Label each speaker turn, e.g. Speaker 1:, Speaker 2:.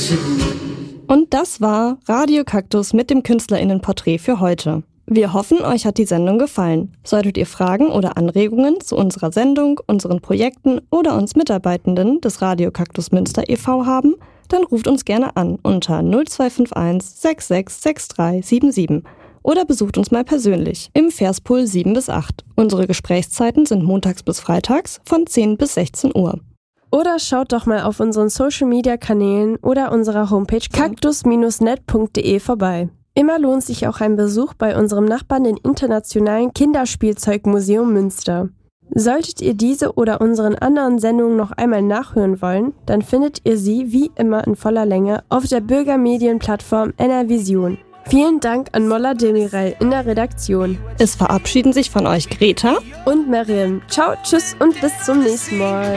Speaker 1: Und das war Radio Kaktus mit dem KünstlerInnenporträt für heute. Wir hoffen, euch hat die Sendung gefallen. Solltet ihr Fragen oder Anregungen zu unserer Sendung, unseren Projekten oder uns Mitarbeitenden des Radio Kaktus Münster e.V. haben, dann ruft uns gerne an unter 0251 666377 oder besucht uns mal persönlich im Verspool 7 bis 8. Unsere Gesprächszeiten sind montags bis freitags von 10 bis 16 Uhr.
Speaker 2: Oder schaut doch mal auf unseren Social-Media-Kanälen oder unserer Homepage kaktus-net.de vorbei. Immer lohnt sich auch ein Besuch bei unserem Nachbarn, den Internationalen Kinderspielzeugmuseum Münster. Solltet ihr diese oder unseren anderen Sendungen noch einmal nachhören wollen, dann findet ihr sie wie immer in voller Länge auf der Bürgermedienplattform NRVision. Vielen Dank an Molla Demirel in der Redaktion.
Speaker 1: Es verabschieden sich von euch Greta
Speaker 2: und Miriam. Ciao, tschüss und bis zum nächsten Mal.